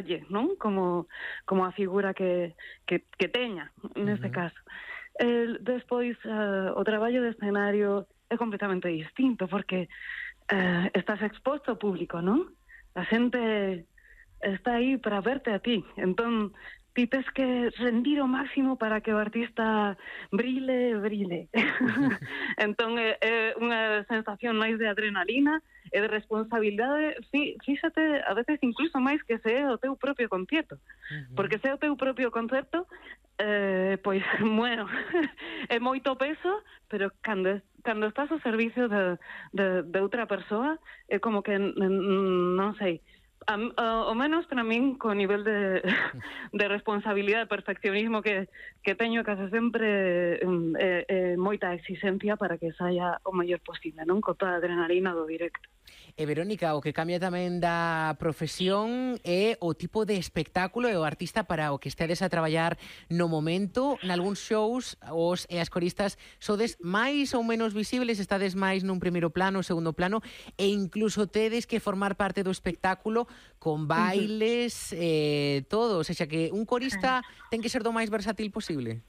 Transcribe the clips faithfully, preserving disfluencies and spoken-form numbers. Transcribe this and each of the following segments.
gustalle, non? Como, como a figura que, que, que teña, neste uh-huh. caso. Eh, despois, uh, o traballo de escenario é completamente distinto, porque uh, estás exposto ao público, non? A xente está aí para verte a ti, entón ti tes que rendir o máximo para que o artista brile, brile. Entón é, é unha sensación máis de adrenalina e de responsabilidade, fí, fíxate, a veces incluso máis que se é o teu propio concierto. Uh-huh. Porque se é o teu propio concerto, eh, pois, bueno, é moito peso, pero cando, cando estás ao servicio de, de, de outra persoa, é como que, non sei, A, a, o menos para min, co nivel de, de responsabilidade e perfeccionismo que, que teño case sempre, eh, eh, moita exigencia para que saia o mellor posible, non? Co toda a adrenalina do directo. E Verónica, o que cambia tamén da profesión é o tipo de espectáculo e o artista para o que estedes a traballar no momento. Nalgúns shows, os e as coristas sodes máis ou menos visibles, estades máis nun primeiro plano, segundo plano, e incluso tedes que formar parte do espectáculo con bailes, eh, todo. O sea, que un corista ten que ser do máis versátil posible.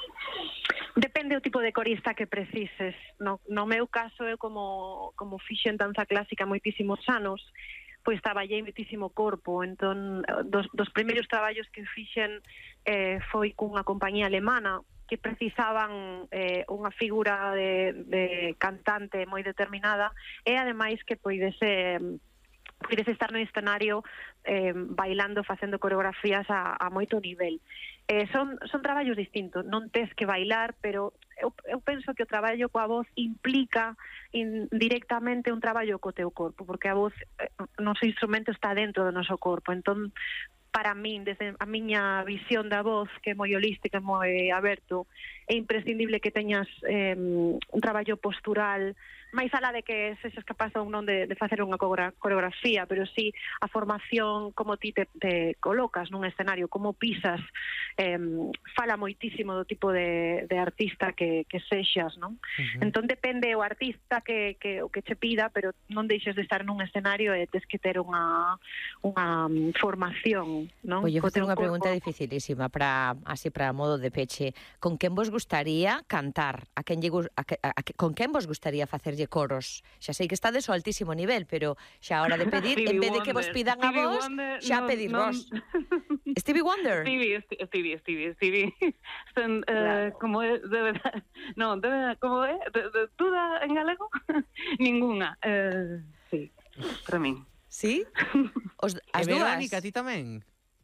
Depende do tipo de corista que precises. No, no meu caso, eu como, como fixen danza clásica moitísimos anos, pois traballei moitísimo corpo. Entón, dos, dos primeiros traballos que fixen eh, foi cunha compañía alemana que precisaban eh, unha figura de, de cantante moi determinada e ademais que poidese... podes estar no escenario eh, bailando, facendo coreografías a, a moito nivel. Eh, son, son traballos distintos, non tes que bailar, pero eu, eu penso que o traballo coa voz implica in, directamente un traballo co teu corpo, porque a voz, eh, o noso instrumento está dentro do noso corpo, entón, para min, desde a miña visión da voz, que é moi holística, moi aberto, é imprescindible que teñas eh, un traballo postural, máis alá de que sexas capaz ou non de, de facer unha coreografía, pero sí a formación, como ti te, te colocas nun escenario, como pisas, eh, fala moitísimo do tipo de, de artista que, que sexas, non? Uh-huh. Entón depende o artista que, que, o que che pida, pero non deixes de estar nun escenario e tes que ter unha, unha formación, non? Oye, facer unha pregunta dificilísima, para así para modo de peche. Con quen vos gustaría cantar? A quen lle, a, a, a, con quen vos gustaría facer coros? Xa sei que estades ao altísimo nivel, pero xa a hora de pedir, en vez de que vos pidan a vos, xa pedir vos. Stevie Wonder? Stevie, Stevie, Stevie, Stevie. Son, eh, como é, de verdade, no, de verdade, como é, de, de, duda en galego? Ninguna. Eh, sí, para min. Sí? Os, as e dúas? Verónica, ti tamén?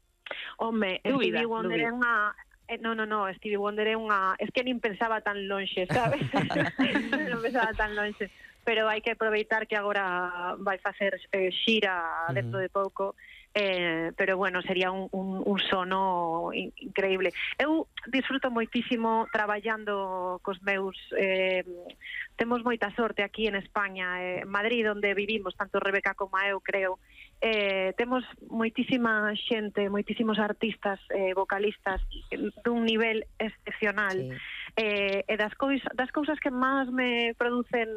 Home, Stevie Wonder é unha... Eh, no, no, no, Stevie Wonder é unha... Es que nin pensaba tan lonxe, sabes? Non pensaba tan lonxe. Pero hai que aproveitar que agora vai facer eh, xira dentro de pouco. Eh, pero bueno, sería un, un, un sono in, increíble. Eu disfruto moitísimo traballando cos meus... Eh, temos moita sorte aquí en España, eh, en Madrid, onde vivimos, tanto Rebeca como eu, creo. Eh, temos moitísima xente, moitísimos artistas, eh, vocalistas dun nivel excepcional. Sí. Eh, e das, cois, das cousas que máis me producen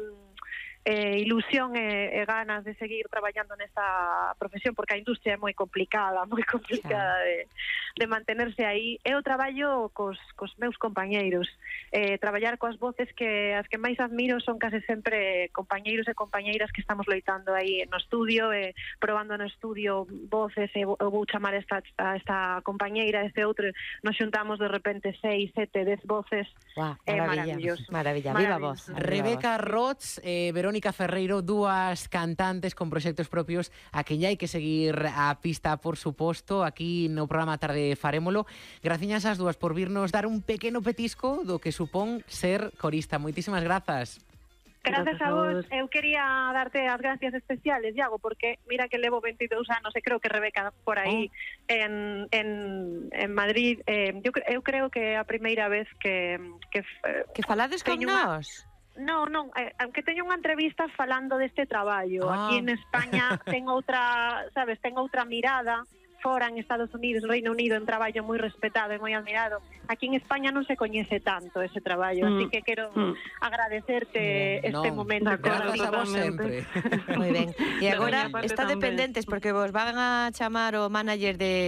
eh, ilusión e, e ganas de seguir traballando nesta profesión, porque a industria é moi complicada, moi complicada de, de mantenerse aí, é o traballo cos, cos meus compañeiros. Eh, traballar coas voces que as que máis admiro son case sempre compañeiros e compañeiras que estamos loitando aí no estudio, e probando no estudio voces, e eu vou chamar esta, a esta compañeira, este outro, nos xuntamos de repente seis, sete, dez voces. Wow, é maravilla, maravilloso. Maravilla, viva voz. Rebeca Rots, eh, Verónica Ferreiro, dúas cantantes con proxectos propios a quen hai que seguir a pista, por suposto, aquí no programa Tarde Farémolo. Graciñas ás dúas por virnos dar un pequeno petisco do que supón ser corista. Moitísimas grazas. Gracias a vos. Eu quería darte as gracias especiales, Iago, porque mira que levo veintidous anos e creo que Rebeca por aí oh. en, en, en Madrid. Eh, eu, eu creo que é a primeira vez que... Que, que falades con nós? No, non, eh, aunque teño unha entrevista falando deste traballo. Ah. Aquí en España ten outra, sabes, ten outra mirada. Fora en Estados Unidos, Reino Unido, un traballo moi respetado e moi admirado. Aquí en España non se coñece tanto ese traballo, mm. así que quero mm. agradecerte mm, este no, momento. Gracias a vos sempre. Moi ben. E agora está dependentes, porque vos van a chamar o manager de